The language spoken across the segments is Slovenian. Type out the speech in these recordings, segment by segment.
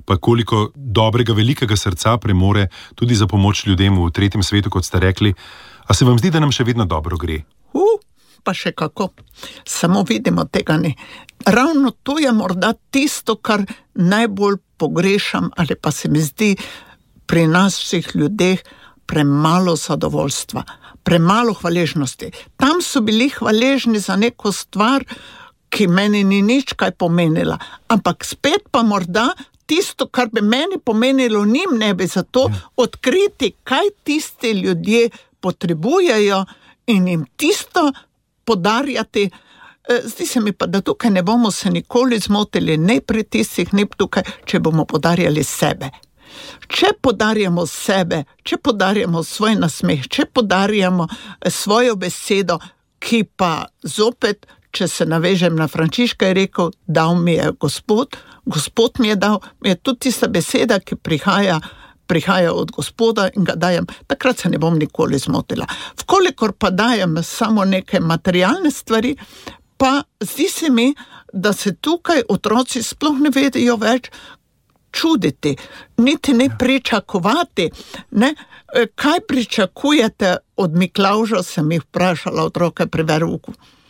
pa koliko dobrega, velikega srca premore tudi za pomoč ljudem v tretjem svetu, kot ste rekli. A se vam zdi, da nam še vedno dobro gre? Pa še kako. Samo vidimo tega ne. Ravno to je morda tisto, kar najbolj pogrešam, ali pa se mi zdi pri nas vseh ljudeh premalo zadovoljstva, premalo hvaležnosti. Tam so bili hvaležni za neko stvar, ki meni ni nič kaj pomenila, ampak spet pa morda tisto, kar bi meni pomenilo, njim ne bi, zato odkriti, kaj tisti ljudje potrebujejo in jim tisto podarjati. Zdi se mi pa, da tukaj ne bomo se nikoli zmotili, ne pri tistih, ne tukaj, če bomo podarjali sebe. Če podarjamo sebe, če podarjamo svoj nasmeh, če podarjamo svojo besedo, ki pa zopet, če se navežem na Frančiška, je rekel, dal mi je Gospod, Gospod mi je dal, je tudi tista beseda, ki prihaja od Gospoda in ga dajem, takrat se ne bom nikoli zmotila. Vkolikor pa dajem samo neke materialne stvari, pa zdi se mi, da se tukaj otroci sploh ne vedo več čuditi, niti ne pričakovati. Ne? Kaj pričakujete od Miklavža, sem jih vprašala otroke pri verouku.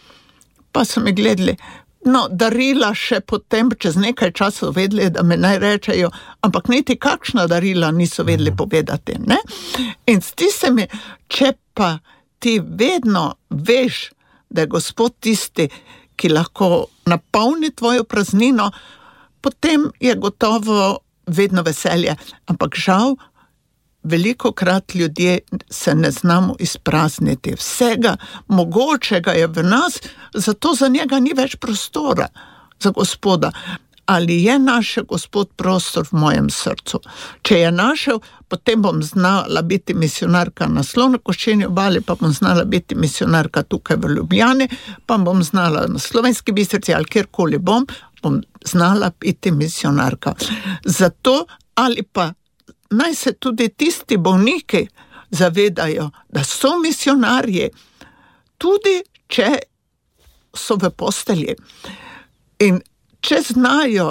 Pa so mi gledali, darila še potem, čez nekaj časa vedeli, da me naj rečejo, ampak niti kakšna darila niso vedeli povedati. Ne? In zdi se mi, če pa ti vedno veš, da je Gospod tisti, ki lahko napolni tvojo praznino, potem je gotovo vedno veselje. Ampak žal, velikokrat ljudje se ne znamo izprazniti. Vsega mogočega je v nas, zato za njega ni več prostora, za Gospoda. Ali je našel Gospod prostor v mojem srcu? Če je našel, potem bom znala biti misionarka na Slonokoščeni obali, pa bom znala biti misionarka tukaj v Ljubljani, pa bom znala na Slovenski Bistrici ali kjerkoli bom znala biti misionarka. Zato ali pa naj se tudi tisti bolniki zavedajo, da so misionarji, tudi če so v postelji. In če znajo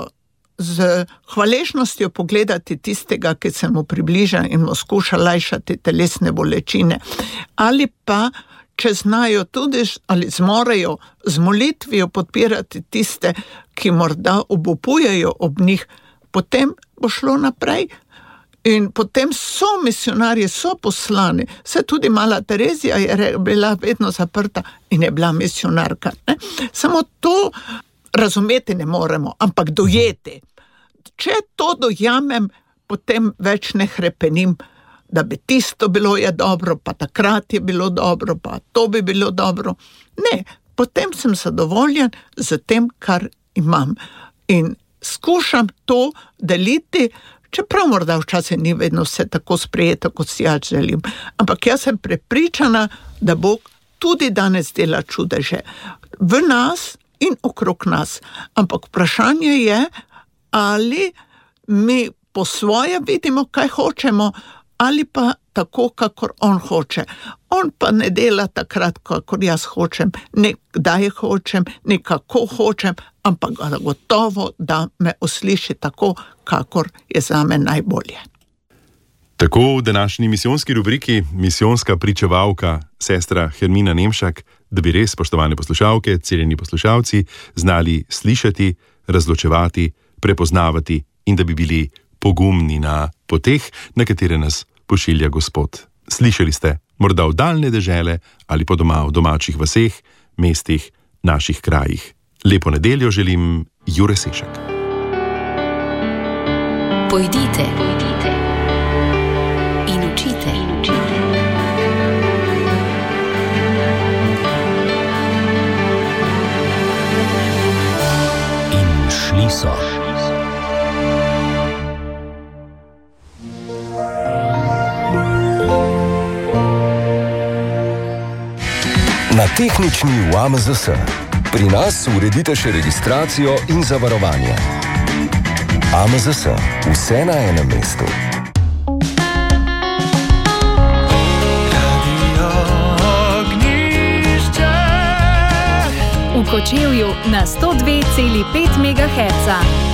z hvaležnostjo pogledati tistega, ki se mu približa in mu skuša lajšati telesne bolečine, ali pa če znajo tudi ali zmorejo z molitvijo podpirati tiste, ki morda obupujejo ob njih, potem bo šlo naprej. In potem so misionarji, so poslani. Se tudi mala Terezija je bila vedno zaprta in je bila misionarka. Ne? Samo to razumeti ne moremo, ampak dojeti. Če to dojamem, potem več ne hrepenim, da bi tisto bilo je dobro, pa takrat je bilo dobro, pa to bi bilo dobro. Ne, potem sem zadovoljen z tem, kar imam. In skušam to deliti, čeprav morda včasih ni vedno vse tako sprejeto, kot si jaz želim. Ampak jaz sem prepričana, da Bog tudi danes dela čudeže v nas in okrog nas. Ampak vprašanje je, ali mi po svoje vidimo, kaj hočemo, ali pa tako, kakor on hoče. On pa ne dela takrat, kakor jaz hočem, ne kdaj hočem, ne kako hočem, ampak gotovo, da me usliši tako, kakor je zame najbolje. Tako v današnji misijonski rubriki misijonska pričevalka sestra Hermina Nemšak, da bi res, spoštovane poslušalke, cenjeni poslušalci, znali slišati, razločevati, prepoznavati in da bi bili pogumni na poteh, na katere nas pošilja Gospod. Slišali ste morda v daljne dežele ali pa doma v domačih vaseh, mestih, naših krajih. Lepo nedeljo želim, Jure Sešak. Pojdite in učite. In šli so. Na tehnični v AMZS. Pri nas uredite še registracijo in zavarovanje. AMZS. Vse na enem mestu. V Kočevju na 102,5 MHz.